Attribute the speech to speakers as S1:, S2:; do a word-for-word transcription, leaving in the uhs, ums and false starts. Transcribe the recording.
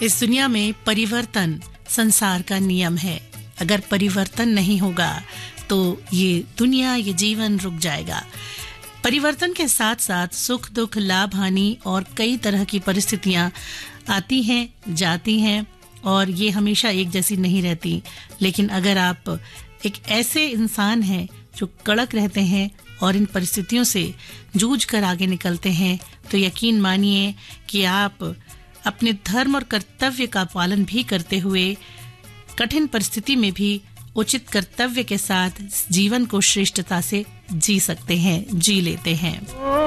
S1: इस दुनिया में परिवर्तन संसार का नियम है। अगर परिवर्तन नहीं होगा तो ये दुनिया, ये जीवन रुक जाएगा। परिवर्तन के साथ साथ सुख दुख, लाभ हानि और कई तरह की परिस्थितियां आती हैं, जाती हैं और ये हमेशा एक जैसी नहीं रहती। लेकिन अगर आप एक ऐसे इंसान हैं जो कड़क रहते हैं और इन परिस्थितियों से जूझ कर आगे निकलते हैं, तो यकीन मानिए कि आप अपने धर्म और कर्तव्य का पालन भी करते हुए कठिन परिस्थिति में भी उचित कर्तव्य के साथ जीवन को श्रेष्ठता से जी सकते हैं, जी लेते हैं।